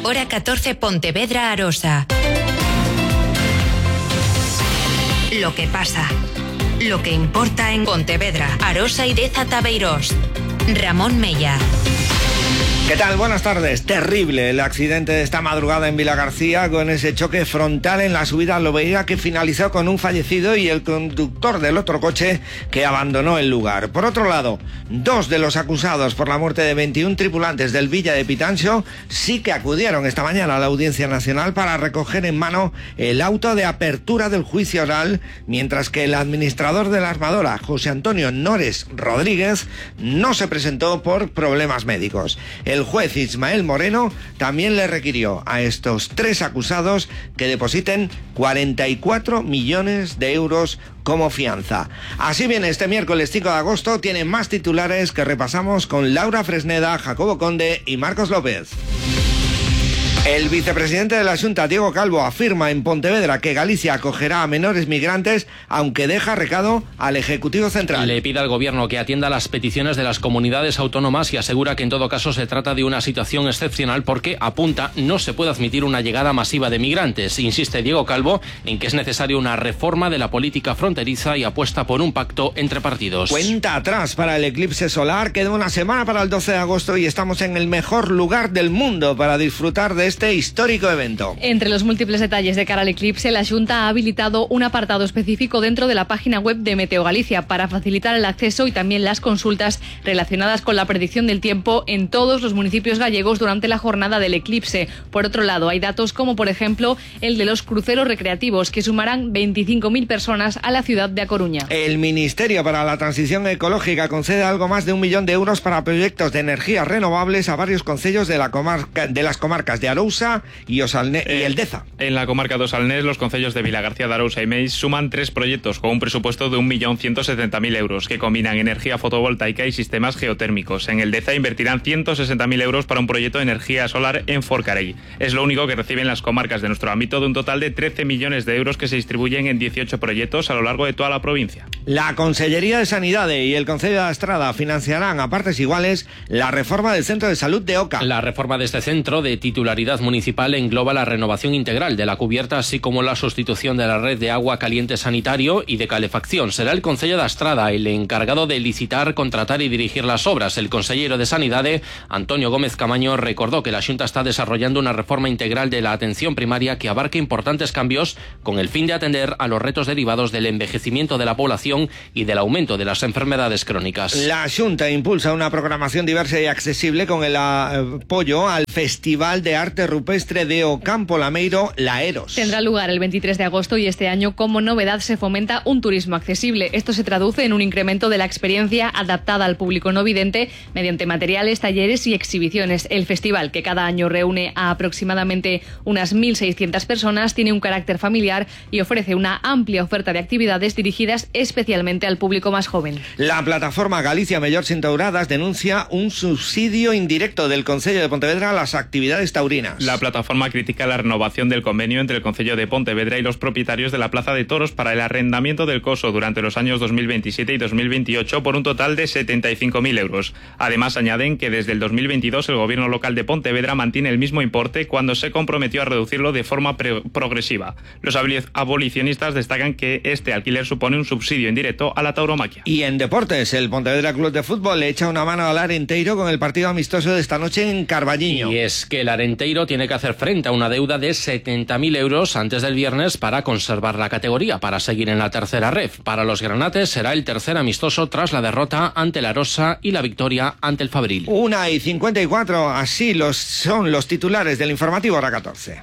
Hora 14, Pontevedra, Arosa. Lo que pasa. Lo que importa en Pontevedra, Arosa y Deza Tabeirós. Ramón Mella. ¿Qué tal? Buenas tardes. Terrible el accidente de esta madrugada en Vilagarcía, con ese choque frontal en la subida a Lobeira que finalizó con un fallecido y el conductor del otro coche que abandonó el lugar. Por otro lado, 2 de los acusados por la muerte de 21 tripulantes del Villa de Pitancho sí que acudieron esta mañana a la Audiencia Nacional para recoger en mano el auto de apertura del juicio oral, mientras que el administrador de la armadora, José Antonio Nores Rodríguez, no se presentó por problemas médicos. El juez Ismael Moreno también le requirió a estos 3 acusados que depositen 44 millones de euros como fianza. Así bien, este miércoles 5 de agosto tiene más titulares que repasamos con Laura Fresneda, Jacobo Conde y Marcos López. El vicepresidente de la Xunta, Diego Calvo, afirma en Pontevedra que Galicia acogerá a menores migrantes, aunque deja recado al Ejecutivo Central. Le pide al Gobierno que atienda las peticiones de las comunidades autónomas y asegura que en todo caso se trata de una situación excepcional porque, apunta, no se puede admitir una llegada masiva de migrantes. Insiste Diego Calvo en que es necesaria una reforma de la política fronteriza y apuesta por un pacto entre partidos. Cuenta atrás para el eclipse solar. Queda una semana para el 12 de agosto y estamos en el mejor lugar del mundo para disfrutar de este histórico evento. Entre los múltiples detalles de cara al eclipse, la Xunta ha habilitado un apartado específico dentro de la página web de Meteo Galicia para facilitar el acceso y también las consultas relacionadas con la predicción del tiempo en todos los municipios gallegos durante la jornada del eclipse. Por otro lado, hay datos como, por ejemplo, el de los cruceros recreativos, que sumarán 25.000 personas a la ciudad de A Coruña. El Ministerio para la Transición Ecológica concede algo más de 1 millón de euros para proyectos de energías renovables a varios concellos de las comarcas de Arousa y el Deza. En la comarca de Osalnés, los concellos de Vilagarcía de Arousa y Meis suman 3 proyectos con un presupuesto de 1.170.000 euros que combinan energía fotovoltaica y sistemas geotérmicos. En el Deza invertirán 160.000 euros para un proyecto de energía solar en Forcarey. Es lo único que reciben las comarcas de nuestro ámbito, de un total de 13 millones de euros que se distribuyen en 18 proyectos a lo largo de toda la provincia. La Consellería de Sanidad y el Concello de Astrada financiarán a partes iguales la reforma del Centro de Salud de Oca. La reforma de este centro de titularidad municipal engloba la renovación integral de la cubierta, así como la sustitución de la red de agua caliente sanitario y de calefacción. Será el Concello de Astrada el encargado de licitar, contratar y dirigir las obras. El consellero de Sanidade, Antonio Gómez Camaño, recordó que la Xunta está desarrollando una reforma integral de la atención primaria que abarca importantes cambios con el fin de atender a los retos derivados del envejecimiento de la población y del aumento de las enfermedades crónicas. La Xunta impulsa una programación diversa y accesible con el apoyo al Festival de Arte Rupestre de Ocampo Lameiro, la Eros. Tendrá lugar el 23 de agosto y este año, como novedad, se fomenta un turismo accesible. Esto se traduce en un incremento de la experiencia adaptada al público no vidente mediante materiales, talleres y exhibiciones. El festival, que cada año reúne a aproximadamente unas 1.600 personas, tiene un carácter familiar y ofrece una amplia oferta de actividades dirigidas especialmente al público más joven. La plataforma Galicia Mellor Sin Tauradas denuncia un subsidio indirecto del Concello de Pontevedra a las actividades taurinas. La plataforma critica la renovación del convenio entre el Concello de Pontevedra y los propietarios de la Plaza de Toros para el arrendamiento del coso durante los años 2027 y 2028 por un total de 75.000 euros. Además, añaden que desde el 2022 el gobierno local de Pontevedra mantiene el mismo importe cuando se comprometió a reducirlo de forma progresiva. Los abolicionistas destacan que este alquiler supone un subsidio indirecto a la tauromaquia. Y en deportes, el Pontevedra Club de Fútbol le echa una mano al Arenteiro con el partido amistoso de esta noche en Carballiño. Y es que el Arenteiro tiene que hacer frente a una deuda de 70.000 euros antes del viernes para conservar la categoría, para seguir en la tercera ref. Para los granates será el tercer amistoso tras la derrota ante la Arosa y la victoria ante el Fabril. 1:54, así son los titulares del informativo Hora 14.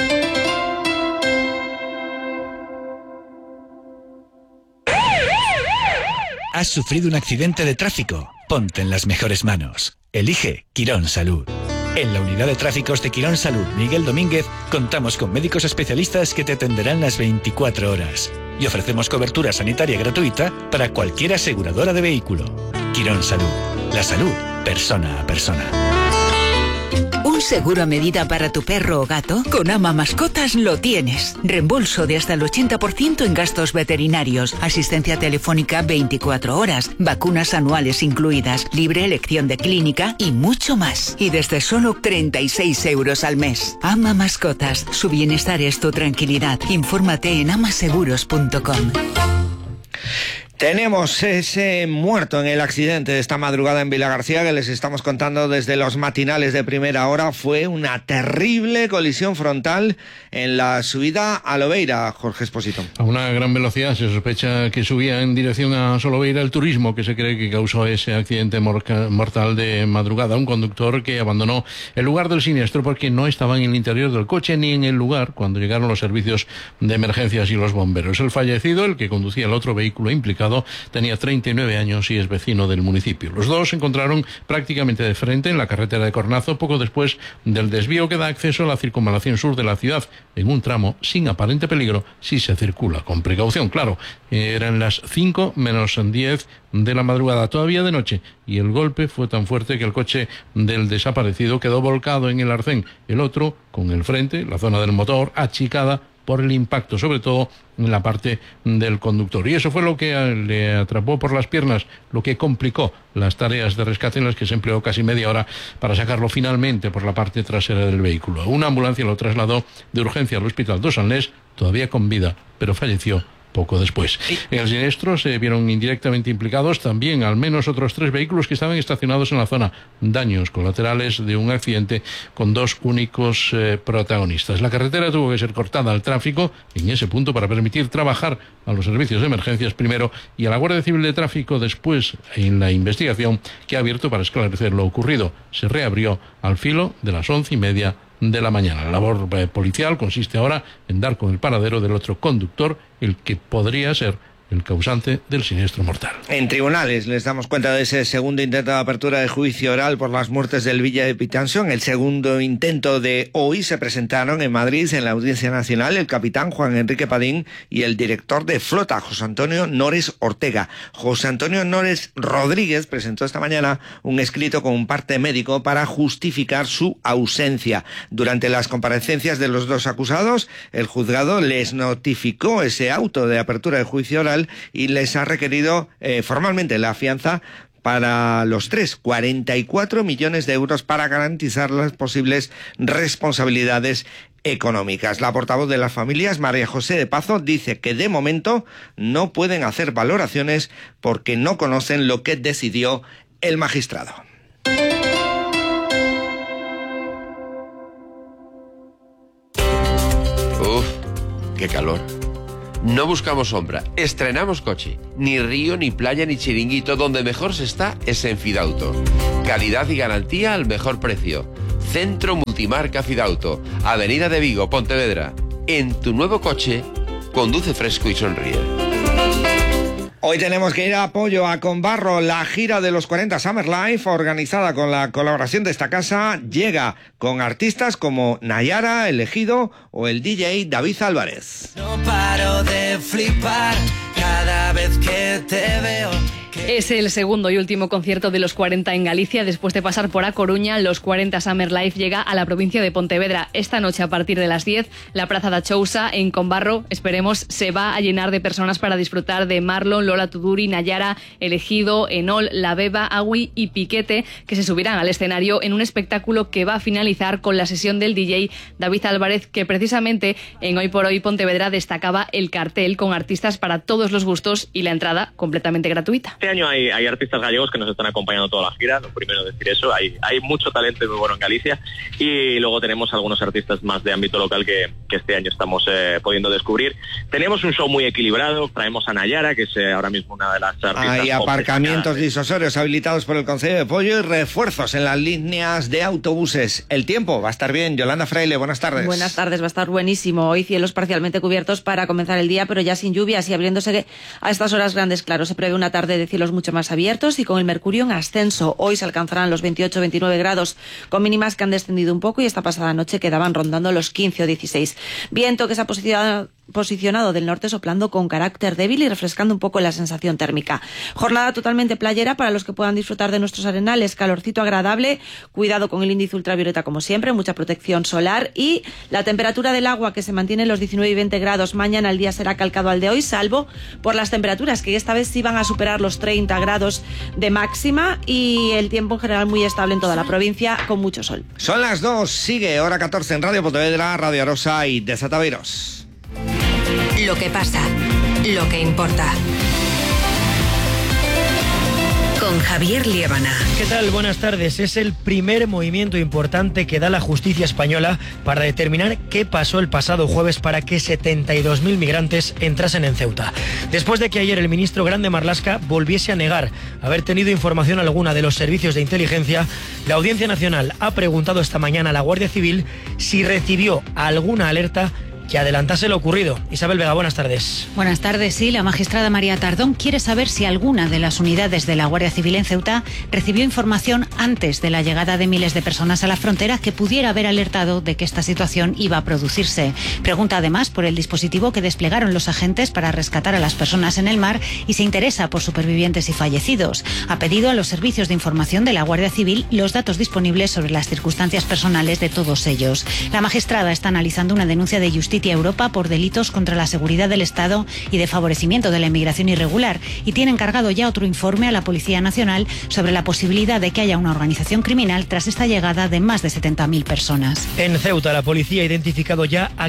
¿Has sufrido un accidente de tráfico? Ponte en las mejores manos. Elige Quirón Salud. En la unidad de tráficos de Quirón Salud Miguel Domínguez contamos con médicos especialistas que te atenderán las 24 horas y ofrecemos cobertura sanitaria gratuita para cualquier aseguradora de vehículo. Quirón Salud. La salud, persona a persona. Un ¿Seguro a medida para tu perro o gato? Con Ama Mascotas lo tienes. Reembolso de hasta el 80% en gastos veterinarios, asistencia telefónica 24 horas, vacunas anuales incluidas, libre elección de clínica y mucho más. Y desde solo 36 euros al mes. Ama Mascotas. Su bienestar es tu tranquilidad. Infórmate en amaseguros.com. Tenemos ese muerto en el accidente de esta madrugada en Vilagarcía que les estamos contando desde los matinales de primera hora. Fue una terrible colisión frontal en la subida a Lobeira, Jorge Espósito. A una gran velocidad se sospecha que subía en dirección a Solobeira el turismo que se cree que causó ese accidente mortal de madrugada. Un conductor que abandonó el lugar del siniestro porque no estaba en el interior del coche ni en el lugar cuando llegaron los servicios de emergencias y los bomberos. El fallecido, el que conducía el otro vehículo implicado, tenía 39 años y es vecino del municipio. Los dos se encontraron prácticamente de frente en la carretera de Cornazo poco después del desvío que da acceso a la circunvalación sur de la ciudad, en un tramo sin aparente peligro si se circula con precaución. Claro, eran las 5 menos 10 de la madrugada, todavía de noche, y el golpe fue tan fuerte que el coche del desaparecido quedó volcado en el arcén. El otro, con el frente, la zona del motor, achicada por el impacto, sobre todo en la parte del conductor. Y eso fue lo que le atrapó por las piernas, lo que complicó las tareas de rescate en las que se empleó casi media hora para sacarlo finalmente por la parte trasera del vehículo. Una ambulancia lo trasladó de urgencia al Hospital de Sanlés, todavía con vida, pero falleció poco después. En el siniestro se vieron indirectamente implicados también al menos otros 3 vehículos que estaban estacionados en la zona. Daños colaterales de un accidente con 2 únicos protagonistas. La carretera tuvo que ser cortada al tráfico en ese punto para permitir trabajar a los servicios de emergencias primero y a la Guardia Civil de Tráfico después en la investigación que ha abierto para esclarecer lo ocurrido. Se reabrió al filo de las 11:30 de la mañana. La labor policial consiste ahora en dar con el paradero del otro conductor, el que podría ser el causante del siniestro mortal. En tribunales les damos cuenta de ese segundo intento de apertura de juicio oral por las muertes del Villa de Pitanso. En el segundo intento de hoy se presentaron en Madrid, en la Audiencia Nacional, el capitán Juan Enrique Padín y el director de flota, José Antonio Nores Ortega. José Antonio Nores Rodríguez presentó esta mañana un escrito con un parte médico para justificar su ausencia. Durante las comparecencias de los dos acusados, el juzgado les notificó ese auto de apertura de juicio oral y les ha requerido formalmente la fianza para los 44 millones de euros para garantizar las posibles responsabilidades económicas. La portavoz de las familias, María José de Pazo, dice que de momento no pueden hacer valoraciones porque no conocen lo que decidió el magistrado. Uf, qué calor. No buscamos sombra, estrenamos coche. Ni río, ni playa, ni chiringuito. Donde mejor se está es en Fidauto. Calidad y garantía al mejor precio. Centro Multimarca Fidauto. Avenida de Vigo, Pontevedra. En tu nuevo coche, conduce fresco y sonríe. Hoy tenemos que ir a apoyo a Conbarro. La gira de los 40 Summer Life, organizada con la colaboración de esta casa, llega con artistas como Nayara, Elegido o el DJ David Álvarez. No paro de flipar cada vez que te veo. Es el segundo y último concierto de los 40 en Galicia. Después de pasar por A Coruña, los 40 Summer Life llega a la provincia de Pontevedra. Esta noche a partir de las 10, la Praza da Chousa en Conbarro, esperemos, se va a llenar de personas para disfrutar de Marlon, Lola Tuduri, Nayara, Elegido, Enol, La Beba, Agui y Piquete, que se subirán al escenario en un espectáculo que va a finalizar con la sesión del DJ David Álvarez, que precisamente en Hoy por Hoy Pontevedra destacaba el cartel con artistas para todos los gustos y la entrada completamente gratuita. Este año hay artistas gallegos que nos están acompañando toda la gira, lo primero decir eso, hay mucho talento muy bueno en Galicia, y luego tenemos algunos artistas más de ámbito local que este año estamos pudiendo descubrir. Tenemos un show muy equilibrado, traemos a Nayara, que es ahora mismo una de las artistas. Hay aparcamientos disuasorios habilitados por el Concello de Pollo y refuerzos en las líneas de autobuses. El tiempo va a estar bien. Yolanda Fraile, buenas tardes. Buenas tardes, va a estar buenísimo. Hoy cielos parcialmente cubiertos para comenzar el día, pero ya sin lluvias y abriéndose a estas horas grandes claros. Se prevé una tarde de cielos mucho más abiertos y con el mercurio en ascenso. Hoy se alcanzarán los 28-29 grados, con mínimas que han descendido un poco y esta pasada noche quedaban rondando los 15 o 16. Viento que se ha posicionado del norte, soplando con carácter débil y refrescando un poco la sensación térmica. Jornada totalmente playera para los que puedan disfrutar de nuestros arenales. Calorcito agradable, cuidado con el índice ultravioleta como siempre, mucha protección solar, y la temperatura del agua que se mantiene en los 19 y 20 grados. Mañana el día será calcado al de hoy, salvo por las temperaturas que esta vez sí van a superar los 30 grados de máxima, y el tiempo en general muy estable en toda la provincia con mucho sol. Son las 2, sigue hora 14 en Radio Pontevedra, Radio Arosa y Desataveros. Lo que pasa, lo que importa. Con Javier Liébana. ¿Qué tal? Buenas tardes. Es el primer movimiento importante que da la justicia española para determinar qué pasó el pasado jueves para que 72.000 migrantes entrasen en Ceuta. Después de que ayer el ministro Grande Marlaska volviese a negar haber tenido información alguna de los servicios de inteligencia, la Audiencia Nacional ha preguntado esta mañana a la Guardia Civil si recibió alguna alerta que adelantase lo ocurrido. Isabel Vega, buenas tardes. Buenas tardes. Sí, la magistrada María Tardón quiere saber si alguna de las unidades de la Guardia Civil en Ceuta recibió información antes de la llegada de miles de personas a la frontera que pudiera haber alertado de que esta situación iba a producirse. Pregunta además por el dispositivo que desplegaron los agentes para rescatar a las personas en el mar y se interesa por supervivientes y fallecidos. Ha pedido a los servicios de información de la Guardia Civil los datos disponibles sobre las circunstancias personales de todos ellos. La magistrada está analizando una denuncia de Justicia Europa por delitos contra la seguridad del Estado y de favorecimiento de la inmigración irregular, y tiene encargado ya otro informe a la Policía Nacional sobre la posibilidad de que haya una organización criminal tras esta llegada de más de 70.000 personas. En Ceuta, la policía ha identificado ya a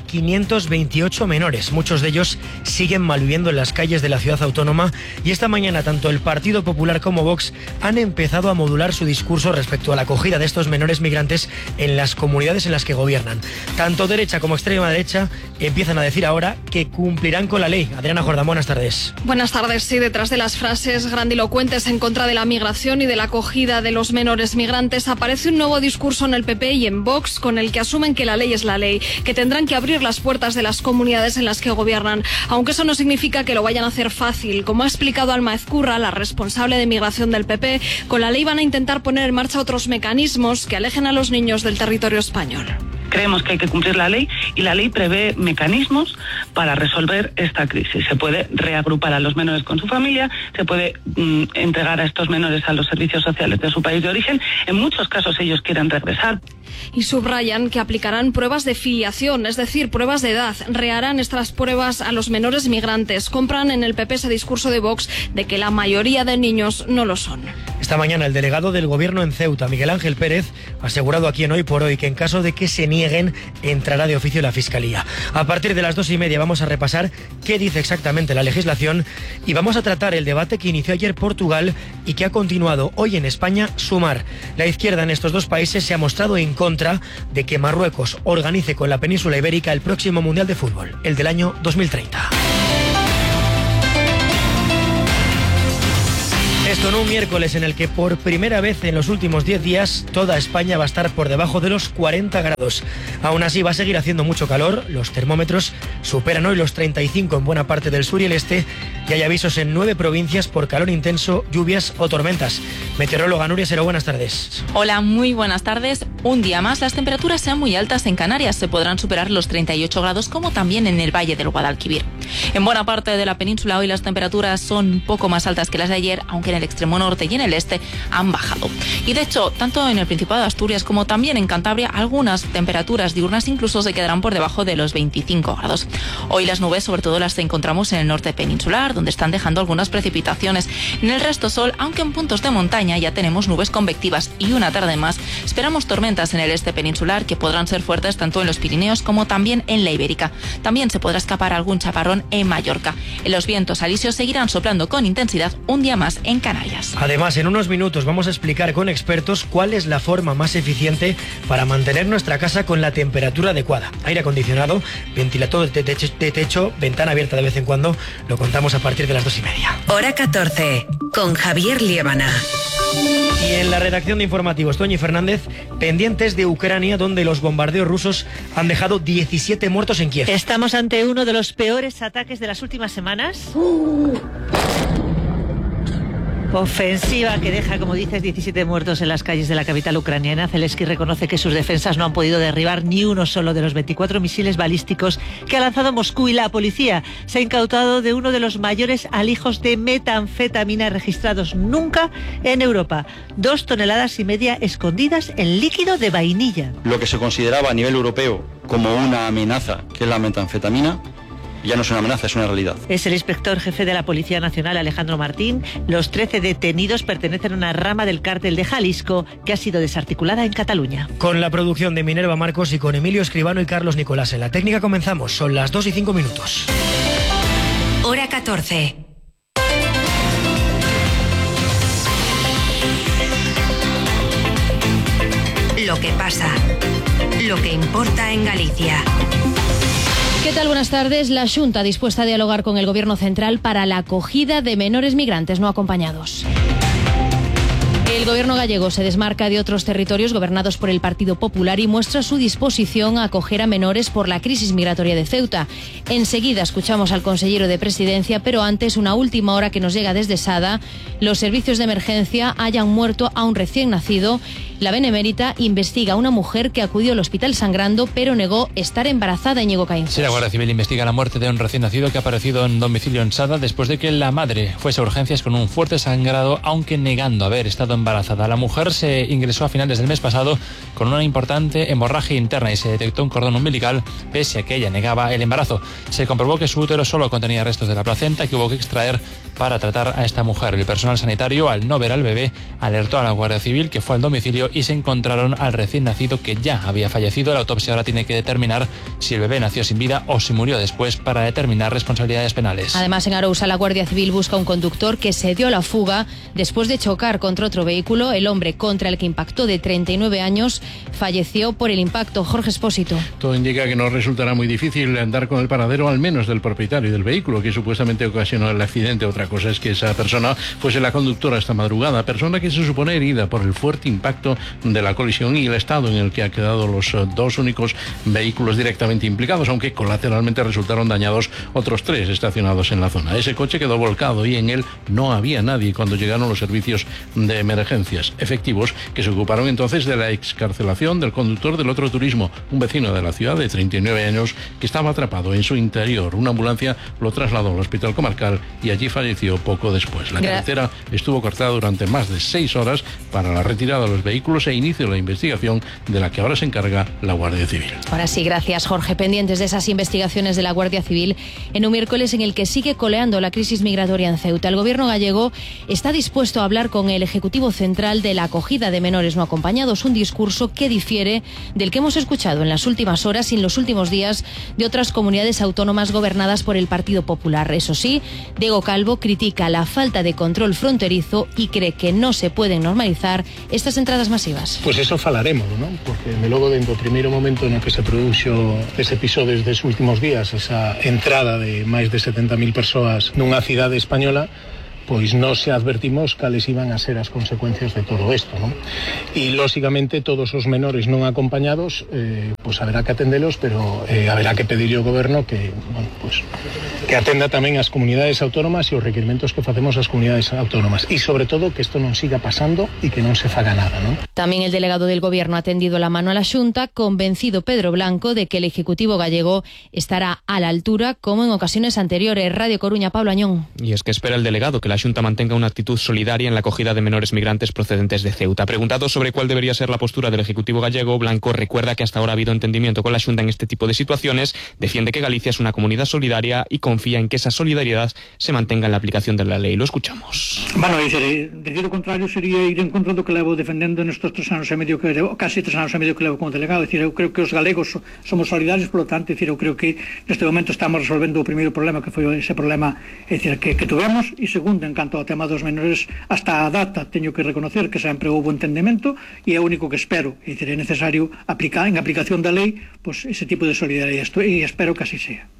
528 menores. Muchos de ellos siguen malviviendo en las calles de la ciudad autónoma, y esta mañana tanto el Partido Popular como Vox han empezado a modular su discurso respecto a la acogida de estos menores migrantes en las comunidades en las que gobiernan. Tanto derecha como extrema derecha empiezan a decir ahora que cumplirán con la ley. Adriana Jordán, buenas tardes. Buenas tardes. Sí, detrás de las frases grandilocuentes en contra de la migración y de la acogida de los menores migrantes aparece un nuevo discurso en el PP y en Vox con el que asumen que la ley es la ley, que tendrán que abrir las puertas de las comunidades en las que gobiernan, aunque eso no significa que lo vayan a hacer fácil. Como ha explicado Alma Ezcurra, la responsable de migración del PP, con la ley van a intentar poner en marcha otros mecanismos que alejen a los niños del territorio español. Creemos que hay que cumplir la ley, y la ley prevé mecanismos para resolver esta crisis. Se puede reagrupar a los menores con su familia, se puede entregar a estos menores a los servicios sociales de su país de origen. En muchos casos ellos quieren regresar. Y subrayan que aplicarán pruebas de filiación, es decir, pruebas de edad. Reharán estas pruebas a los menores migrantes. Compran en el PP ese discurso de Vox de que la mayoría de niños no lo son. Esta mañana el delegado del Gobierno en Ceuta, Miguel Ángel Pérez, ha asegurado aquí en Hoy por Hoy que en caso de que se nieguen, entrará de oficio la Fiscalía. A partir de las 2:30 vamos a repasar qué dice exactamente la legislación, y vamos a tratar el debate que inició ayer Portugal y que ha continuado hoy en España, Sumar. La izquierda en estos dos países se ha mostrado en contra de que Marruecos organice con la península ibérica el próximo Mundial de Fútbol, el del año 2030. Esto en un miércoles en el que por primera vez en los últimos 10 días toda España va a estar por debajo de los 40 grados. Aún así va a seguir haciendo mucho calor, los termómetros superan hoy los 35 en buena parte del sur y el este, y hay avisos en 9 provincias por calor intenso, lluvias o tormentas. Meteoróloga Nuria Sero, buenas tardes. Hola, muy buenas tardes. Un día más las temperaturas sean muy altas en Canarias, se podrán superar los 38 grados como también en el Valle del Guadalquivir. En buena parte de la península hoy las temperaturas son un poco más altas que las de ayer, aunque en el extremo norte y en el este han bajado. Y de hecho, tanto en el Principado de Asturias como también en Cantabria, algunas temperaturas diurnas incluso se quedarán por debajo de los 25 grados. Hoy las nubes sobre todo las encontramos en el norte peninsular, donde están dejando algunas precipitaciones. En el resto sol, aunque en puntos de montaña ya tenemos nubes convectivas, y una tarde más esperamos tormentas en el este peninsular que podrán ser fuertes tanto en los Pirineos como también en la Ibérica. También se podrá escapar algún chaparrón en Mallorca. Los vientos alisios seguirán soplando con intensidad un día más en Canarias. Además, en unos minutos vamos a explicar con expertos cuál es la forma más eficiente para mantener nuestra casa con la temperatura adecuada. Aire acondicionado, ventilador de techo, ventana abierta de vez en cuando. Lo contamos a partir de las 2:30. Hora 14, con Javier Liébana. Y en la redacción de informativos, Toñi Fernández, pendientes de Ucrania, donde los bombardeos rusos han dejado 17 muertos en Kiev. Estamos ante uno de los peores ataques de las últimas semanas. Ofensiva que deja, como dices, 17 muertos en las calles de la capital ucraniana. Zelensky reconoce que sus defensas no han podido derribar ni uno solo de los 24 misiles balísticos que ha lanzado Moscú, y la policía se ha incautado de uno de los mayores alijos de metanfetamina registrados nunca en Europa. 2,5 toneladas escondidas en líquido de vainilla. Lo que se consideraba a nivel europeo como una amenaza, que es la metanfetamina, ya no es una amenaza, es una realidad. Es el inspector jefe de la Policía Nacional, Alejandro Martín. Los 13 detenidos pertenecen a una rama del cártel de Jalisco que ha sido desarticulada en Cataluña. Con la producción de Minerva Marcos y con Emilio Escribano y Carlos Nicolás en la técnica comenzamos. Son las 2:05. Hora 14. Lo que pasa. Lo que importa en Galicia. ¿Qué tal? Buenas tardes. La Xunta dispuesta a dialogar con el Gobierno central para la acogida de menores migrantes no acompañados. El Gobierno gallego se desmarca de otros territorios gobernados por el Partido Popular y muestra su disposición a acoger a menores por la crisis migratoria de Ceuta. Enseguida escuchamos al consejero de Presidencia, pero antes una última hora que nos llega desde Sada. Los servicios de emergencia hayan muerto a un recién nacido. La Benemérita investiga a una mujer que acudió al hospital sangrando, pero negó estar embarazada. Íñigo Caínzos. Sí, la Guardia Civil investiga la muerte de un recién nacido que ha aparecido en domicilio en Sada después de que la madre fuese a urgencias con un fuerte sangrado, aunque negando haber estado embarazada. La mujer se ingresó a finales del mes pasado con una importante hemorragia interna y se detectó un cordón umbilical, pese a que ella negaba el embarazo. Se comprobó que su útero solo contenía restos de la placenta que hubo que extraer para tratar a esta mujer. El personal sanitario, al no ver al bebé, alertó a la Guardia Civil, que fue al domicilio y se encontraron al recién nacido, que ya había fallecido. La autopsia ahora tiene que determinar si el bebé nació sin vida o si murió después, para determinar responsabilidades penales. Además, en Arousa, la Guardia Civil busca un conductor que se dio a la fuga después de chocar contra otro vehículo. El hombre contra el que impactó, de 39 años, falleció por el impacto. Jorge Espósito. Todo indica que no resultará muy difícil andar con el paradero, al menos del propietario del vehículo que supuestamente ocasionó el accidente. Otra cosa es que esa persona fuese la conductora esta madrugada, persona que se supone herida por el fuerte impacto de la colisión y el estado en el que han quedado los dos únicos vehículos directamente implicados, aunque colateralmente resultaron dañados otros 3 estacionados en la zona. Ese coche quedó volcado y en él no había nadie cuando llegaron los servicios de emergencias efectivos, que se ocuparon entonces de la excarcelación del conductor del otro turismo, un vecino de la ciudad de 39 años que estaba atrapado en su interior. Una ambulancia lo trasladó al hospital comarcal y allí falleció poco después. La carretera estuvo cortada durante más de 6 horas para la retirada de los vehículos e inicio de la investigación, de la que ahora se encarga la Guardia Civil. Ahora sí, gracias, Jorge. Pendientes de esas investigaciones de la Guardia Civil en un miércoles en el que sigue coleando la crisis migratoria en Ceuta. El Gobierno gallego está dispuesto a hablar con el Ejecutivo Central de la acogida de menores no acompañados, un discurso que difiere del que hemos escuchado en las últimas horas y en los últimos días de otras comunidades autónomas gobernadas por el Partido Popular. Eso sí, Diego Calvo critica la falta de control fronterizo y cree que no se pueden normalizar estas entradas masivas. Pois eso falaremos, non? Porque de logo dentro do primeiro momento no que se produxo ese episodio destes últimos días, esa entrada de máis de 70.000 persoas nunha cidade española, pois non se advertimos cales iban a ser as consecuencias de todo isto, non? E, lóxicamente, todos os menores non acompañados, pois haberá que atendelos, pero haberá que pedirle ao Goberno que, bueno, pois, que atenda tamén as comunidades autónomas e os requerimentos que facemos ás comunidades autónomas. E, sobre todo, que isto non siga pasando e que non se faga nada, non? También el delegado del Gobierno ha tendido la mano a la Xunta, convencido Pedro Blanco de que el Ejecutivo gallego estará a la altura, como en ocasiones anteriores. Radio Coruña, Pablo Añón. Y es que espera el delegado que la Xunta mantenga una actitud solidaria en la acogida de menores migrantes procedentes de Ceuta. Preguntado sobre cuál debería ser la postura del Ejecutivo gallego, Blanco recuerda que hasta ahora ha habido entendimiento con la Xunta en este tipo de situaciones, defiende que Galicia es una comunidad solidaria y confía en que esa solidaridad se mantenga en la aplicación de la ley. Lo escuchamos. Bueno, decir lo contrario sería ir en contra do que levo defendendo nestes 3 anos e medio que levo, casi 3 anos e medio que levo como delegado. Decir, eu creo que os galegos somos solidarios, por lo tanto, decir, eu creo que neste momento estamos resolvendo o primeiro problema, que foi ese problema, decir, que tuvemos, e segundo, en canto ao tema dos menores, hasta a data teño que reconocer que sempre houve entendemento e é o único que espero, é dicir, é necesario aplicar en aplicación da lei, pois, ese tipo de solidaridade, e espero que así sea.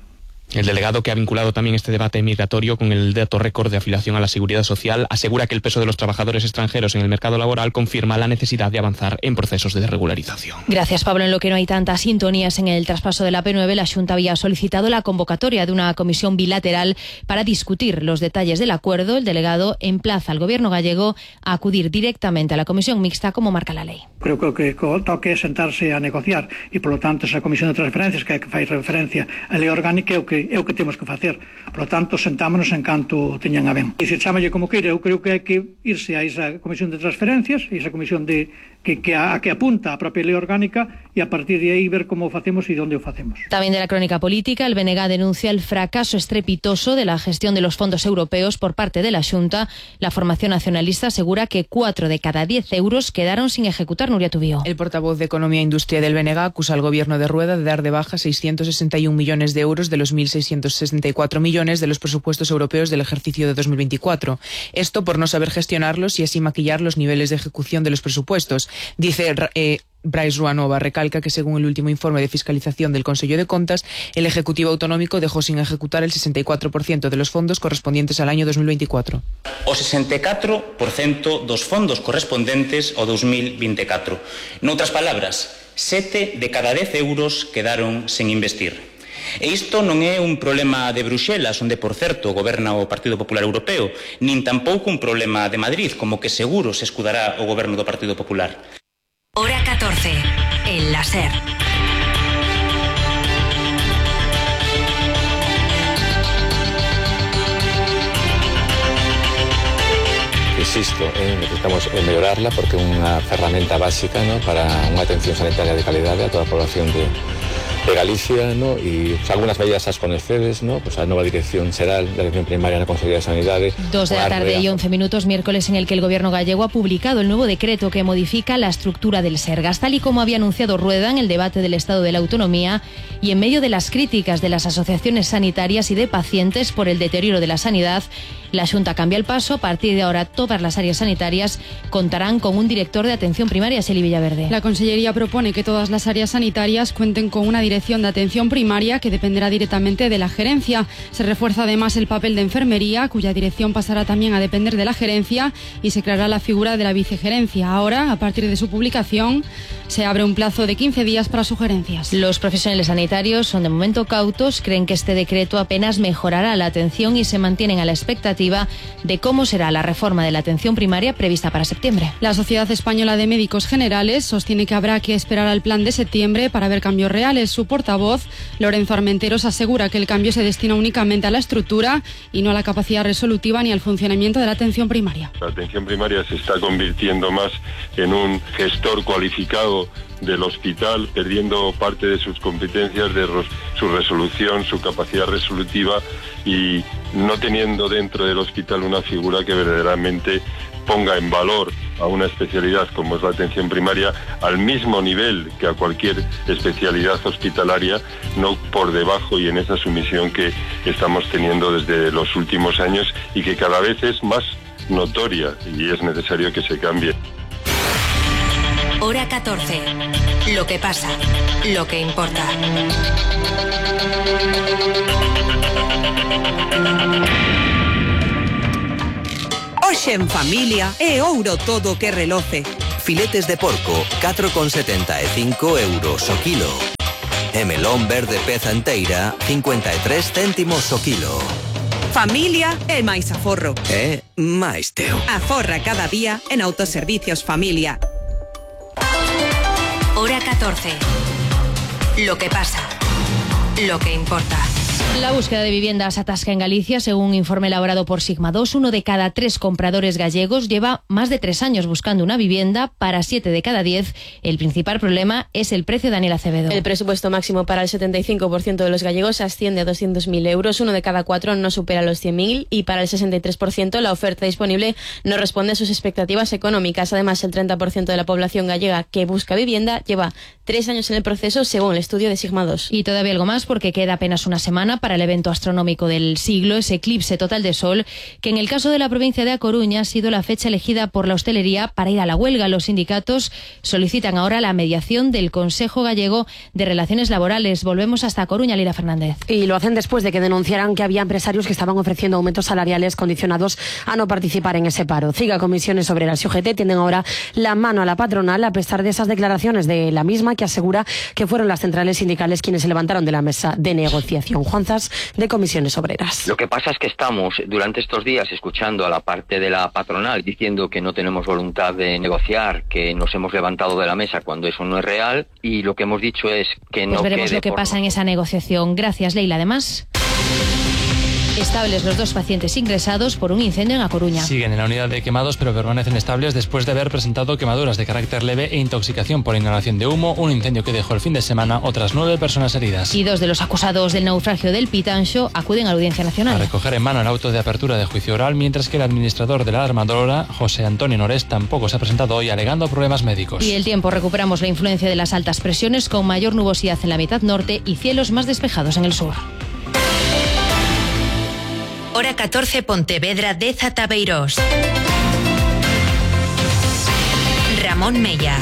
El delegado, que ha vinculado también este debate migratorio con el dato récord de afiliación a la Seguridad Social, asegura que el peso de los trabajadores extranjeros en el mercado laboral confirma la necesidad de avanzar en procesos de regularización. Gracias, Pablo. En lo que no hay tantas sintonías en el traspaso de la P9, la Xunta había solicitado la convocatoria de una comisión bilateral para discutir los detalles del acuerdo. El delegado emplaza al Gobierno gallego a acudir directamente a la comisión mixta como marca la lei. Creo que o toque é sentarse a negociar e, polo tanto, esa comisión de transferencias que fai referencia á lei orgánica é o que temos que facer. Polo tanto, sentámonos en canto teñan a ben. E se chámalle como queira, eu creo que hai que irse a esa comisión de transferencias, esa comisión que apunta a propia lei orgánica, e a partir de aí ver como o facemos e onde o facemos. También de la crónica política, el BNG denuncia el fracaso estrepitoso de la gestión de los fondos europeos por parte de la Xunta. La formación nacionalista asegura que 4 de cada 10 euros quedaron sin ejecutar. Nuria Tubío. El portavoz de Economía e Industria del BNG acusa al gobierno de Rueda de dar de baja 661 millones de euros de los 1.664 millones de los presupuestos europeos del ejercicio de 2024. Esto por no saber gestionarlos y así maquillar los niveles de ejecución de los presupuestos. Dice Brais Ruanova, recalca que según el último informe de fiscalización del Consello de Contas, el Ejecutivo Autonómico dejó sin ejecutar el 64% de los fondos correspondientes al año 2024. O 64% dos fondos correspondentes ao 2024. Noutras palabras, 7 de cada 10 euros quedaron sen investir. E isto non é un problema de Bruxelas, onde, por certo, goberna o Partido Popular Europeo, nin tampouco un problema de Madrid, como que seguro se escudará o goberno do Partido Popular. Hora 14, el láser. Insisto, necesitamos mellorarla porque é unha ferramenta básica, ¿no?, para unha atención sanitaria de calidade a toda a población de Galicia, ¿no? Y pues, algunas medidas as conocedes, ¿no? Pues a nova dirección xeral da atención primaria na Consellería de Sanidade. 2 de la tarde y 11 minutos, miércoles en el que el Gobierno gallego ha publicado el nuevo decreto que modifica la estructura del Sergas, tal y como había anunciado Rueda en el debate del Estado de la Autonomía y en medio de las críticas de las asociaciones sanitarias y de pacientes por el deterioro de la sanidad. La Xunta cambia el paso. A partir de ahora, todas las áreas sanitarias contarán con un director de atención primaria, Seli Villaverde. La Consellería propone que todas las áreas sanitarias cuenten con una dirección de atención primaria que dependerá directamente de la gerencia. Se refuerza además el papel de enfermería, cuya dirección pasará también a depender de la gerencia, y se creará la figura de la vicegerencia. Ahora, a partir de su publicación, se abre un plazo de 15 días para sugerencias. Los profesionales sanitarios son de momento cautos, creen que este decreto apenas mejorará la atención y se mantienen a la expectativa de cómo será la reforma de la atención primaria prevista para septiembre. La Sociedad Española de Médicos Generales sostiene que habrá que esperar al plan de septiembre para ver cambios reales. Su portavoz, Lorenzo Armenteros, asegura que el cambio se destina únicamente a la estructura y no a la capacidad resolutiva ni al funcionamiento de la atención primaria. La atención primaria se está convirtiendo más en un gestor cualificado del hospital, perdiendo parte de sus competencias, de su resolución, su capacidad resolutiva, y no teniendo dentro del hospital una figura que verdaderamente ponga en valor a una especialidad como es la atención primaria al mismo nivel que a cualquier especialidad hospitalaria, no por debajo, y en esa sumisión que estamos teniendo desde los últimos años y que cada vez es más notoria y es necesario que se cambie. Hora 14. Lo que pasa, lo que importa. Hoxe en familia é ouro todo que reloce. Filetes de porco, 4,75 euros o kilo. E melón verde peza enteira, 53 céntimos o kilo. Familia é máis aforro. É máis teu. Aforra cada día en Autoservicios Familia. Hora 14. Lo que pasa, lo que importa. La búsqueda de viviendas atasca en Galicia. Según un informe elaborado por Sigma 2, 1 de cada 3 compradores gallegos lleva más de 3 años buscando una vivienda. Para 7 de cada 10, el principal problema es el precio. Daniel Acevedo. El presupuesto máximo para el 75% de los gallegos asciende a 200.000 euros. 1 de cada 4 no supera los 100.000 y para el 63% la oferta disponible no responde a sus expectativas económicas. Además, el 30% de la población gallega que busca vivienda lleva 3 años en el proceso, según el estudio de Sigma 2. Y todavía algo más, porque queda apenas una semana para el evento astronómico del siglo, ese eclipse total de sol, que en el caso de la provincia de A Coruña ha sido la fecha elegida por la hostelería para ir a la huelga. Los sindicatos solicitan ahora la mediación del Consejo Gallego de Relaciones Laborales. Volvemos hasta A Coruña, Lira Fernández. Y lo hacen después de que denunciaran que había empresarios que estaban ofreciendo aumentos salariales condicionados a no participar en ese paro. CIGA, Comisiones Obreras y UGT tienden ahora la mano a la patronal a pesar de esas declaraciones de la misma, que asegura que fueron las centrales sindicales quienes se levantaron de la mesa de negociación. Juan Zas, de Comisiones Obreras. Lo que pasa es que estamos durante estos días escuchando a la parte de la patronal diciendo que no tenemos voluntad de negociar, que nos hemos levantado de la mesa cuando eso no es real, y lo que hemos dicho es que no veremos lo que pasa en esa negociación. Gracias, Leila. Además, estables los 2 pacientes ingresados por un incendio en A Coruña. Siguen en la unidad de quemados, pero permanecen estables después de haber presentado quemaduras de carácter leve e intoxicación por inhalación de humo, un incendio que dejó el fin de semana otras 9 personas heridas. Y 2 de los acusados del naufragio del Pitanxo acuden a la Audiencia Nacional a recoger en mano el auto de apertura de juicio oral, mientras que el administrador de la armadora, José Antonio Norés, tampoco se ha presentado hoy alegando problemas médicos. Y el tiempo: recuperamos la influencia de las altas presiones con mayor nubosidad en la mitad norte y cielos más despejados en el sur. Hora 14, Pontevedra, Deza, Tabeirós. Ramón Mella.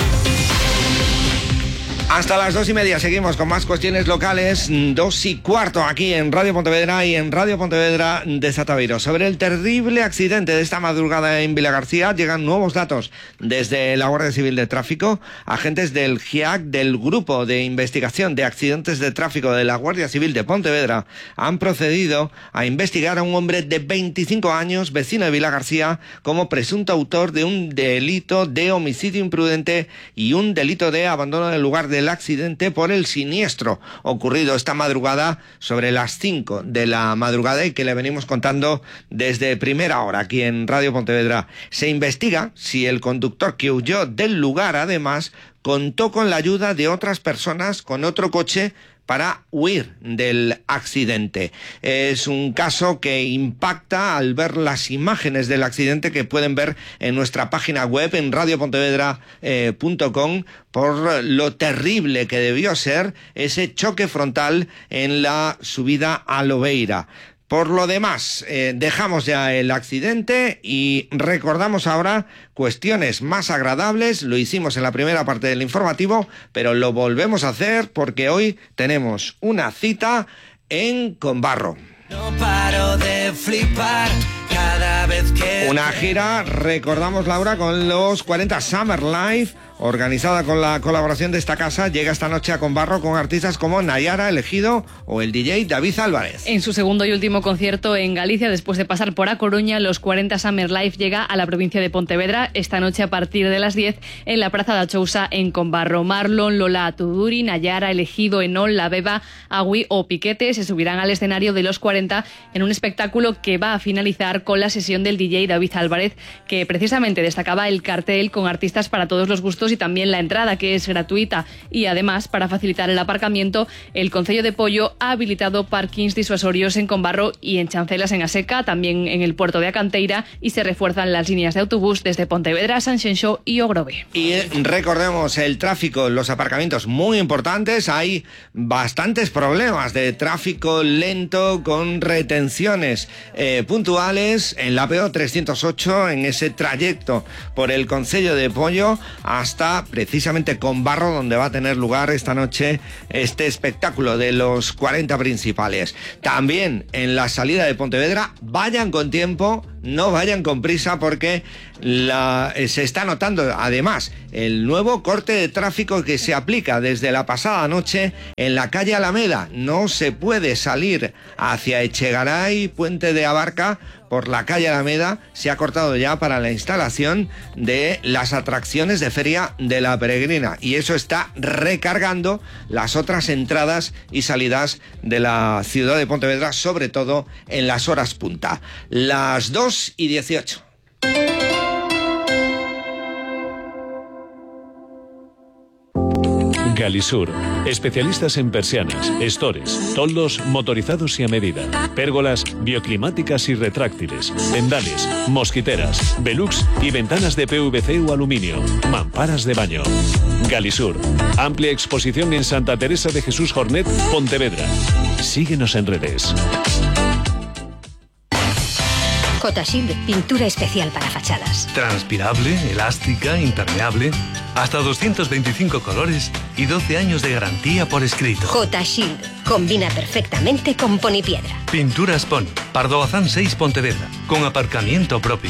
Hasta las 2:30 seguimos con más cuestiones locales. 2:15 aquí en Radio Pontevedra y en Radio Pontevedra de Tabeirós. Sobre el terrible accidente de esta madrugada en Vilagarcía llegan nuevos datos desde la Guardia Civil de Tráfico. Agentes del GIAC, del Grupo de Investigación de Accidentes de Tráfico de la Guardia Civil de Pontevedra, han procedido a investigar a un hombre de 25 años, vecino de Vilagarcía, como presunto autor de un delito de homicidio imprudente y un delito de abandono del lugar del accidente por el siniestro ocurrido esta madrugada sobre las 5 de la madrugada y que le venimos contando desde primera hora aquí en Radio Pontevedra. Se investiga si el conductor que huyó del lugar además contó con la ayuda de otras personas con otro coche para huir del accidente. Es un caso que impacta al ver las imágenes del accidente que pueden ver en nuestra página web en radiopontevedra.com por lo terrible que debió ser ese choque frontal en la subida a Lobeira. Por lo demás, dejamos ya el accidente y recordamos ahora cuestiones más agradables. Lo hicimos en la primera parte del informativo, pero lo volvemos a hacer porque hoy tenemos una cita en Combarro. No paro de flipar cada vez que... Una gira, recordamos, Laura, con los 40 Summer Live, organizada con la colaboración de esta casa. Llega esta noche a Combarro con artistas como Nayara, Elegido o el DJ David Álvarez. En su segundo y último concierto en Galicia, después de pasar por A Coruña, los 40 Summer Live llega a la provincia de Pontevedra esta noche a partir de las 10 en la Praza da Chousa en Combarro. Marlon, Lola Tuduri, Nayara, Elegido, Enol, La Beba, Agui o Piquete se subirán al escenario de los 40 en un espectáculo que va a finalizar con la sesión del DJ David Álvarez, que precisamente destacaba el cartel con artistas para todos los gustos y también la entrada, que es gratuita, y además, para facilitar el aparcamiento, el Concello de Pollo ha habilitado parkings disuasorios en Combarro y en Chancelas en Aseca, también en el puerto de Acanteira, y se refuerzan las líneas de autobús desde Pontevedra, Sanxenxo y Ogrove. Y recordemos el tráfico, los aparcamientos muy importantes. Hay bastantes problemas de tráfico lento con retenciones puntuales en la PO 308 en ese trayecto por el Concello de Pollo hasta precisamente Combarro, donde va a tener lugar esta noche este espectáculo de los 40 principales. También en la salida de Pontevedra, vayan con tiempo, no vayan con prisa, porque se está notando además el nuevo corte de tráfico que se aplica desde la pasada noche en la calle Alameda. No se puede salir hacia Echegaray, Puente de Abarca, por la calle Alameda. Se ha cortado ya para la instalación de las atracciones de Feria de la Peregrina, y eso está recargando las otras entradas y salidas de la ciudad de Pontevedra, sobre todo en las horas punta. Las 2:18. Galisur, especialistas en persianas, estores, toldos motorizados y a medida, pérgolas bioclimáticas y retráctiles, tendales, mosquiteras, velux y ventanas de PVC o aluminio, mamparas de baño. Galisur. Amplia exposición en Santa Teresa de Jesús Jornet, Pontevedra. Síguenos en redes. Cotashield, pintura especial para fachadas. Transpirable, elástica, impermeable, hasta 225 colores y 12 años de garantía por escrito. Cotashield, combina perfectamente con Ponipiedra. Pinturas Pony, Pardo Bazán 6 Pontevedra, con aparcamiento propio.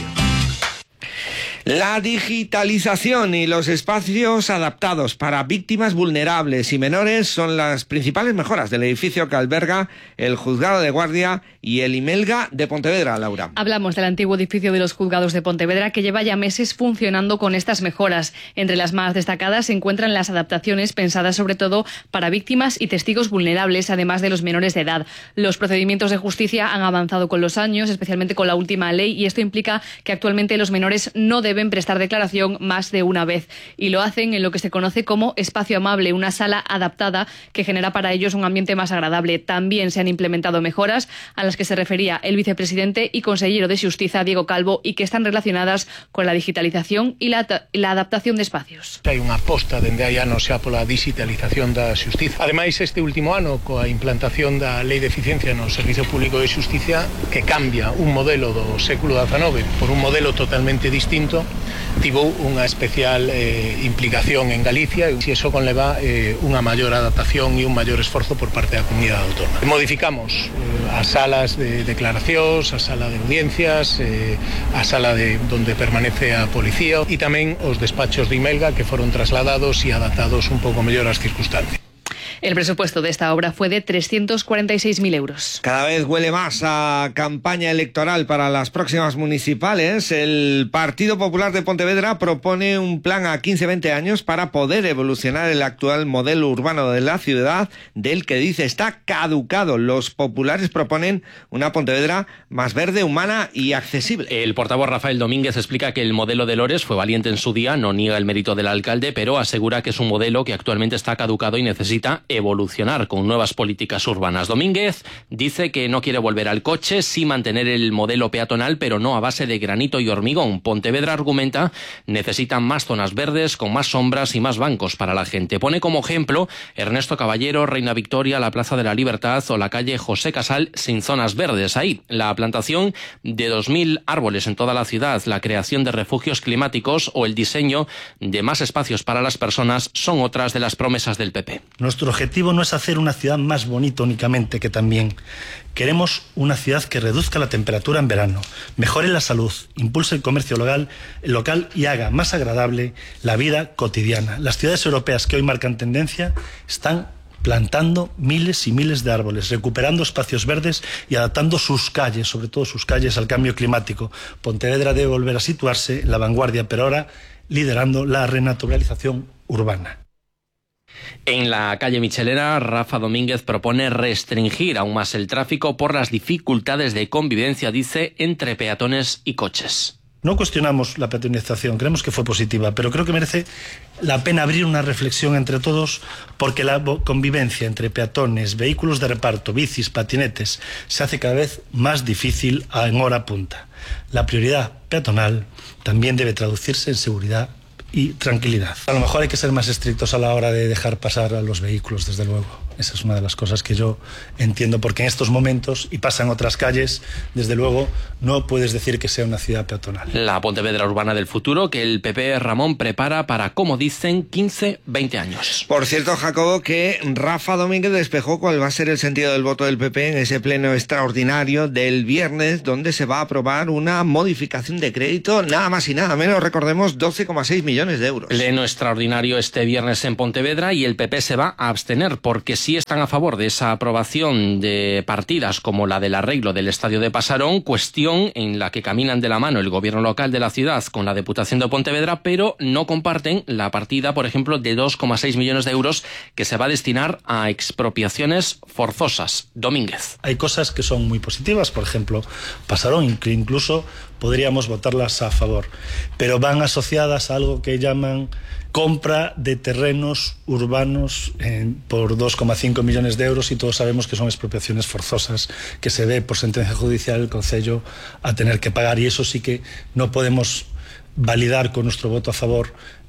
La digitalización y los espacios adaptados para víctimas vulnerables y menores son las principales mejoras del edificio que alberga el Juzgado de Guardia y el Imelga de Pontevedra, Laura. Hablamos del antiguo edificio de los Juzgados de Pontevedra, que lleva ya meses funcionando con estas mejoras. Entre las más destacadas se encuentran las adaptaciones pensadas sobre todo para víctimas y testigos vulnerables, además de los menores de edad. Los procedimientos de justicia han avanzado con los años, especialmente con la última ley, y esto implica que actualmente los menores no deben prestar declaración más de una vez, y lo hacen en lo que se conoce como espacio amable, una sala adaptada que genera para ellos un ambiente más agradable. También se han implementado mejoras a las que se refería el vicepresidente y consejero de Xustiza, Diego Calvo, y que están relacionadas con la digitalización y la adaptación de espacios. Hai unha aposta dende hai anos xa pola digitalización da Xustiza. Ademais, este último ano, coa implantación da Lei de Eficiencia no Servicio Público de Xusticia, que cambia un modelo do século XIX por un modelo totalmente distinto, tivo unha especial implicación en Galicia, e iso conleva unha maior adaptación e un maior esforzo por parte da comunidade autónoma. Modificamos as salas de declaracións, a sala de audiencias, a sala de donde permanece a policía, e tamén os despachos de Imelga, que foron trasladados e adaptados un pouco mellor ás circunstancias. El presupuesto de esta obra fue de 346.000 euros. Cada vez huele más a campaña electoral para las próximas municipales. El Partido Popular de Pontevedra propone un plan a 15-20 años para poder evolucionar el actual modelo urbano de la ciudad, del que dice está caducado. Los populares proponen una Pontevedra más verde, humana y accesible. El portavoz Rafael Domínguez explica que el modelo de Lores fue valiente en su día, no niega el mérito del alcalde, pero asegura que es un modelo que actualmente está caducado y necesita evolucionar con nuevas políticas urbanas. Domínguez dice que no quiere volver al coche, sí mantener el modelo peatonal, pero no a base de granito y hormigón. Pontevedra, argumenta, necesitan más zonas verdes, con más sombras y más bancos para la gente. Pone como ejemplo Ernesto Caballero, Reina Victoria, la Plaza de la Libertad o la calle José Casal sin zonas verdes. Ahí, la plantación de 2.000 árboles en toda la ciudad, la creación de refugios climáticos o el diseño de más espacios para las personas son otras de las promesas del PP. Nuestro objetivo no es hacer una ciudad más bonita únicamente, que también queremos una ciudad que reduzca la temperatura en verano, mejore la salud, impulse el comercio local y haga más agradable la vida cotidiana. Las ciudades europeas que hoy marcan tendencia están plantando miles y miles de árboles, recuperando espacios verdes y adaptando sus calles, sobre todo sus calles, al cambio climático. Pontevedra debe volver a situarse en la vanguardia, pero ahora liderando la renaturalización urbana. En la calle Michelena, Rafa Domínguez propone restringir aún más el tráfico por las dificultades de convivencia, dice, entre peatones y coches. No cuestionamos la peatonización, creemos que fue positiva, pero creo que merece la pena abrir una reflexión entre todos, porque la convivencia entre peatones, vehículos de reparto, bicis, patinetes, se hace cada vez más difícil en hora punta. La prioridad peatonal también debe traducirse en seguridad y tranquilidad. A lo mejor hay que ser más estrictos a la hora de dejar pasar a los vehículos, desde luego. Esa es una de las cosas que yo entiendo, porque en estos momentos, y pasa en otras calles, desde luego no puedes decir que sea una ciudad peatonal. La Pontevedra urbana del futuro que el PP Ramón prepara para, como dicen, 15-20 años. Por cierto, Jacobo, que Rafa Domínguez despejó cuál va a ser el sentido del voto del PP en ese pleno extraordinario del viernes, donde se va a aprobar una modificación de crédito, nada más y nada menos, recordemos, 12,6 millones de euros. Pleno extraordinario este viernes en Pontevedra, y el PP se va a abstener porque sí están a favor de esa aprobación de partidas como la del arreglo del estadio de Pasarón, cuestión en la que caminan de la mano el gobierno local de la ciudad con la Diputación de Pontevedra, pero no comparten la partida, por ejemplo, de 2,6 millones de euros que se va a destinar a expropiaciones forzosas. Domínguez. Hay cosas que son muy positivas, por ejemplo, Pasarón, que incluso podríamos votarlas a favor, pero van asociadas a algo que llaman compra de terrenos urbanos por 2,5 millones de euros, y todos sabemos que son expropiaciones forzosas que se ve por sentencia judicial el Concello a tener que pagar, y eso sí que no podemos validar con nuestro voto a favor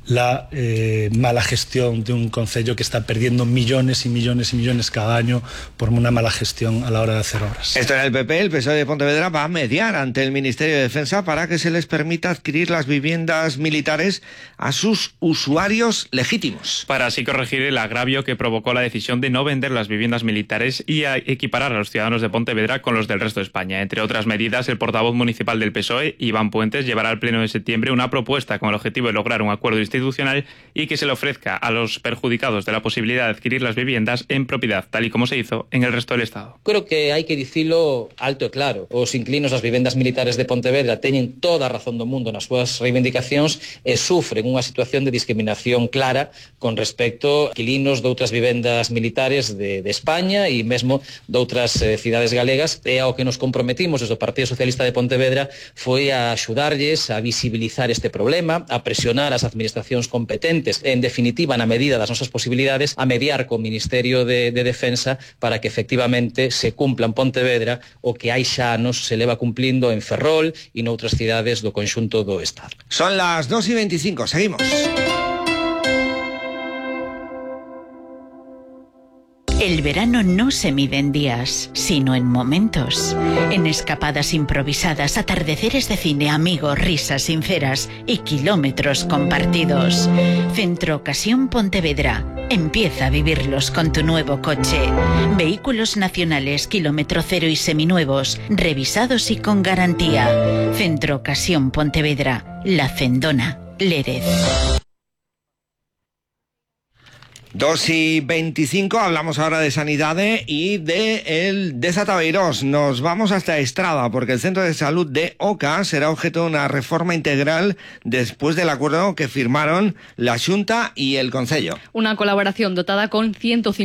la mala gestión de un concello que está perdiendo millones y millones y millones cada año por una mala gestión a la hora de hacer obras. Esto era el PP. El PSOE de Pontevedra va a mediar ante el Ministerio de Defensa para que se les permita adquirir las viviendas militares a sus usuarios legítimos. Para así corregir el agravio que provocó la decisión de no vender las viviendas militares y a equiparar a los ciudadanos de Pontevedra con los del resto de España. Entre otras medidas, el portavoz municipal del PSOE, Iván Puentes, llevará al Pleno de septiembre una propuesta con el objetivo de lograr un acuerdo institucional y que se le ofrezca a los perjudicados de la posibilidad de adquirir las viviendas en propiedad, tal y como se hizo en el resto del Estado. Creo que hai que dicilo alto e claro. Os inquilinos das vivendas militares de Pontevedra teñen toda a razón do mundo nas súas reivindicacións e sufren unha situación de discriminación clara con respecto a inquilinos de outras vivendas militares de España e mesmo de outras cidades galegas. E ao que nos comprometimos desde o Partido Socialista de Pontevedra foi a axudarlles a visibilizar este problema, a presionar as administracións competentes, en definitiva, na medida das nosas posibilidades, a mediar co Ministerio de Defensa para que efectivamente se cumpla en Pontevedra o que hai xa anos se leva cumplindo en Ferrol e noutras cidades do conxunto do Estado. Son las 2:25, seguimos. El verano no se mide en días, sino en momentos. En escapadas improvisadas, atardeceres de cine, amigos, risas sinceras y kilómetros compartidos. Centro Ocasión Pontevedra. Empieza a vivirlos con tu nuevo coche. Vehículos nacionales, kilómetro cero y seminuevos, revisados y con garantía. Centro Ocasión Pontevedra. La Fendona, Lérez. 2:25, hablamos ahora de sanidad y de el Desatabeirós. Nos vamos hasta Estrada porque el Centro de Salud de Oca será objeto de una reforma integral después del acuerdo que firmaron la Xunta y el Concello. Una colaboración dotada con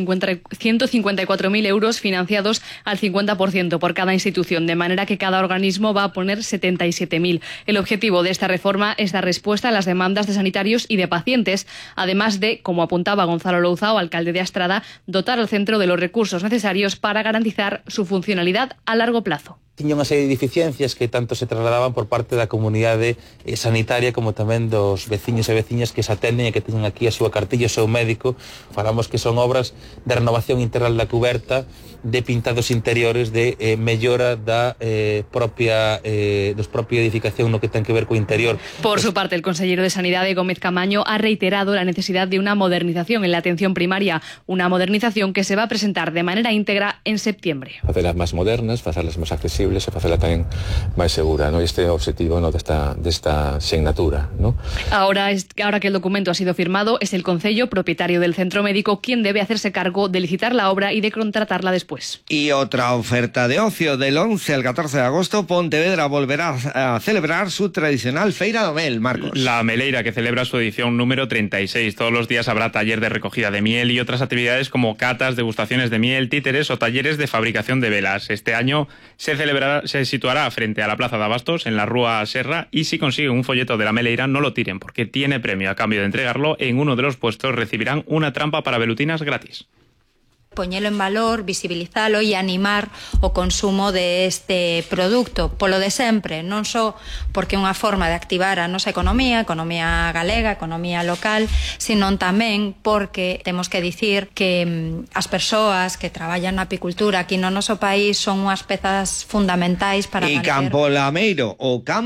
154.000 euros financiados al 50% por cada institución, de manera que cada organismo va a poner 77.000. El objetivo de esta reforma es dar respuesta a las demandas de sanitarios y de pacientes, además de, como apuntaba Gonzalo Louzao, alcalde de Astrada, dotar al centro de los recursos necesarios para garantizar su funcionalidad a largo plazo. Tiña unha serie de deficiencias que tanto se trasladaban por parte da comunidade sanitaria como tamén dos veciños e veciñas que se atenden e que teñen aquí a súa cartilla, o seu médico. Falamos que son obras de renovación integral da cuberta, de pintados interiores, de mellora da propia edificación no que ten que ver co interior. Por su parte, el consellero de Sanidade, Gómez Camaño, ha reiterado la necesidad de una modernización en la atención primaria, una modernización que se va a presentar de manera íntegra en septiembre. Facelas máis modernas, facelas máis accesibles e facela tamén máis segura, ¿no? Este é o objetivo, ¿no?, desta asignatura, ¿no? Ahora que el documento ha sido firmado, es el Concello, propietario del centro médico, quien debe hacerse cargo de licitar la obra y de contratarla después. Y otra oferta de ocio. Del 11 al 14 de agosto, Pontevedra volverá a celebrar su tradicional Feira do Mel, Marcos. La Meleira, que celebra su edición número 36. Todos los días habrá taller de recogida de miel y otras actividades como catas, degustaciones de miel, títeres o talleres de fabricación de velas. Este año se situará frente a la Plaza de Abastos, en la Rúa Serra, y si consiguen un folleto de la Meleira, no lo tiren, porque tiene premio. A cambio de entregarlo, en uno de los puestos recibirán una trampa para velutinas gratis. Poñelo en valor, visibilizalo e animar o consumo de este produto polo de sempre, non só porque é unha forma de activar a nosa economía galega, economía local, sino tamén porque temos que dicir que as persoas que traballan na apicultura aquí no noso país son unhas pezas fundamentais para Y Campo Lameiro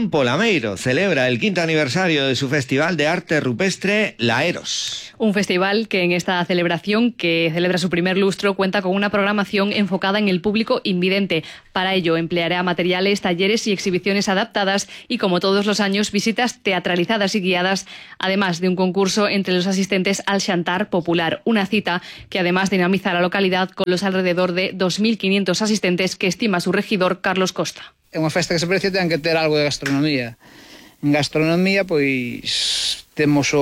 celebra el 5º aniversario de su Festival de Arte Rupestre, La Eros. Un festival que en esta celebración, que celebra su primer lustro, cuenta con una programación enfocada en el público invidente. Para ello empleará materiales, talleres y exhibiciones adaptadas y, como todos los años, visitas teatralizadas y guiadas, además de un concurso entre los asistentes al Xantar Popular. Una cita que además dinamiza la localidad con los alrededor de 2.500 asistentes que estima su regidor Carlos Costa. É unha festa que se precia ten que ter algo de gastronomía. En gastronomía, pois, temos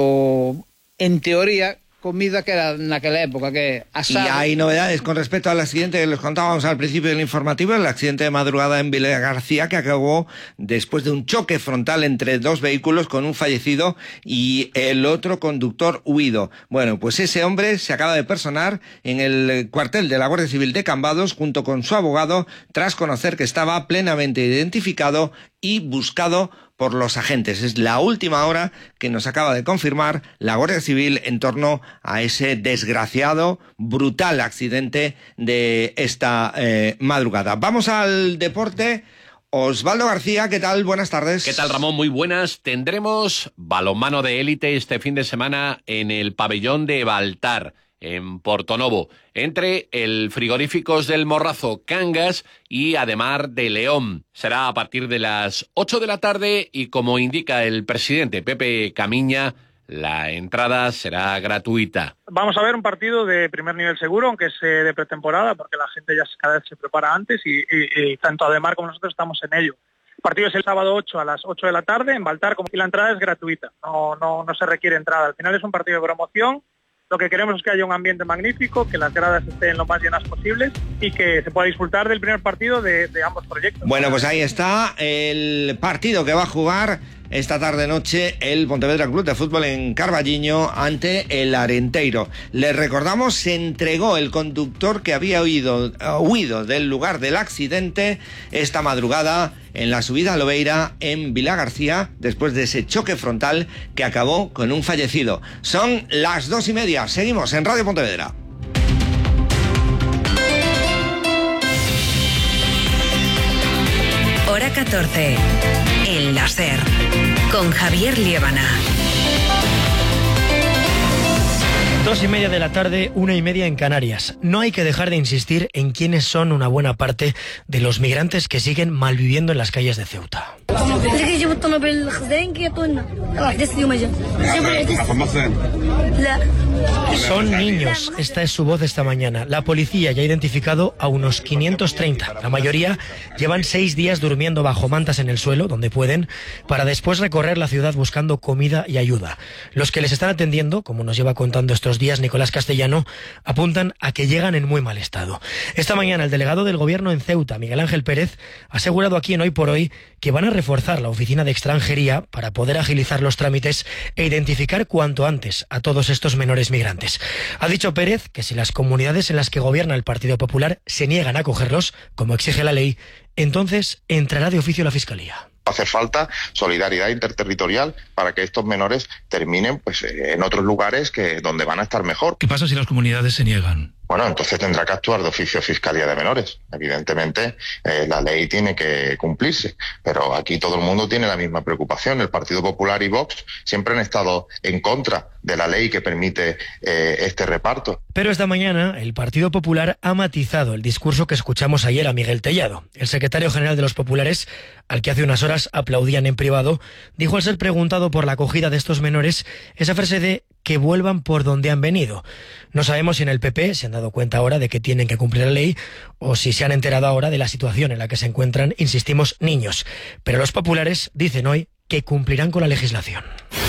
en teoría, comida que era naquela época, que asado. Y hay novedades con respecto al accidente que les contábamos al principio del informativo, el accidente de madrugada en Villa García, que acabó después de un choque frontal entre dos vehículos con un fallecido y el otro conductor huido. Bueno, pues ese hombre se acaba de personar en el cuartel de la Guardia Civil de Cambados junto con su abogado tras conocer que estaba plenamente identificado y buscado por los agentes. Es la última hora que nos acaba de confirmar la Guardia Civil en torno a ese desgraciado, brutal accidente de esta madrugada. Vamos al deporte. Osvaldo García, ¿qué tal? Buenas tardes. ¿Qué tal, Ramón? Muy buenas. Tendremos balonmano de élite este fin de semana en el pabellón de Baltar, en Portonovo, entre el Frigoríficos del Morrazo Cangas y Ademar de León. Será a partir de las 8 de la tarde y, como indica el presidente Pepe Camiña, la entrada será gratuita. Vamos a ver un partido de primer nivel seguro, aunque es de pretemporada, porque la gente ya cada vez se prepara antes y tanto Ademar como nosotros estamos en ello. El partido es el sábado 8 a las 8 de la tarde en Baltar, y la entrada es gratuita, no se requiere entrada. Al final es un partido de promoción. Lo que queremos es que haya un ambiente magnífico, que las gradas estén lo más llenas posibles y que se pueda disfrutar del primer partido de ambos proyectos. Bueno, pues ahí está el partido que va a jugar esta tarde-noche el Pontevedra Club de Fútbol en Carballiño ante el Arenteiro. Les recordamos, se entregó el conductor que había huido del lugar del accidente esta madrugada en la subida a Lobeira en Vilagarcía, después de ese choque frontal que acabó con un fallecido. Son las 2:30. Seguimos en Radio Pontevedra. Hora 14. El láser. Con Javier Liébana. 2:30 de la tarde, 1:30 en Canarias. No hay que dejar de insistir en quiénes son una buena parte de los migrantes que siguen malviviendo en las calles de Ceuta. Son niños, esta es su voz esta mañana. La policía ya ha identificado a unos 530. La mayoría llevan 6 días durmiendo bajo mantas en el suelo, donde pueden, para después recorrer la ciudad buscando comida y ayuda. Los que les están atendiendo, como nos lleva contando estos días Nicolás Castellano, apuntan a que llegan en muy mal estado. Esta mañana el delegado del gobierno en Ceuta, Miguel Ángel Pérez, ha asegurado aquí en Hoy por Hoy que van a reforzar la oficina de extranjería para poder agilizar los trámites e identificar cuanto antes a todos estos menores migrantes. Ha dicho Pérez que si las comunidades en las que gobierna el Partido Popular se niegan a acogerlos, como exige la ley, entonces entrará de oficio la Fiscalía. Hace falta solidaridad interterritorial para que estos menores terminen en otros lugares donde van a estar mejor. ¿Qué pasa si las comunidades se niegan? Bueno, entonces tendrá que actuar de oficio Fiscalía de Menores. Evidentemente, la ley tiene que cumplirse, pero aquí todo el mundo tiene la misma preocupación. El Partido Popular y Vox siempre han estado en contra de la ley que permite este reparto. Pero esta mañana el Partido Popular ha matizado el discurso que escuchamos ayer a Miguel Tellado. El secretario general de los populares, al que hace unas horas aplaudían en privado, dijo al ser preguntado por la acogida de estos menores esa frase de que vuelvan por donde han venido. No sabemos si en el PP se han dado cuenta ahora de que tienen que cumplir la ley o si se han enterado ahora de la situación en la que se encuentran, insistimos, niños. Pero los populares dicen hoy que cumplirán con la legislación.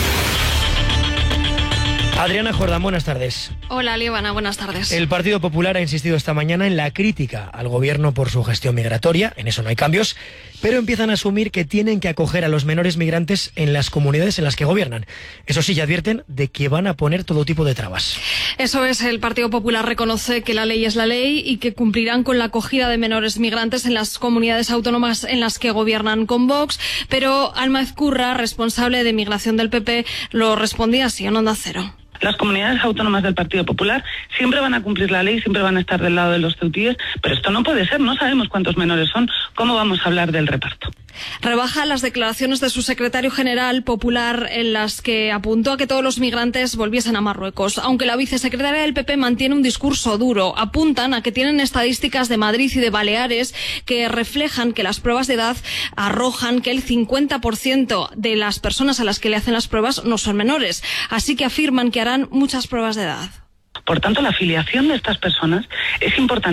Adriana Jordán, buenas tardes. Hola, Liébana, buenas tardes. El Partido Popular ha insistido esta mañana en la crítica al gobierno por su gestión migratoria, en eso no hay cambios, pero empiezan a asumir que tienen que acoger a los menores migrantes en las comunidades en las que gobiernan. Eso sí, ya advierten de que van a poner todo tipo de trabas. Eso es, el Partido Popular reconoce que la ley es la ley y que cumplirán con la acogida de menores migrantes en las comunidades autónomas en las que gobiernan con Vox, pero Alma Ezcurra, responsable de migración del PP, lo respondía así en Onda Cero. Las comunidades autónomas del Partido Popular siempre van a cumplir la ley, siempre van a estar del lado de los ceutíes, pero esto no puede ser, no sabemos cuántos menores son, ¿cómo vamos a hablar del reparto? Rebaja las declaraciones de su secretario general popular en las que apuntó a que todos los migrantes volviesen a Marruecos. Aunque la vicesecretaria del PP mantiene un discurso duro, apuntan a que tienen estadísticas de Madrid y de Baleares que reflejan que las pruebas de edad arrojan que el 50% de las personas a las que le hacen las pruebas no son menores. Así que afirman que harán muchas pruebas de edad. Por tanto, la filiación de estas personas es importante.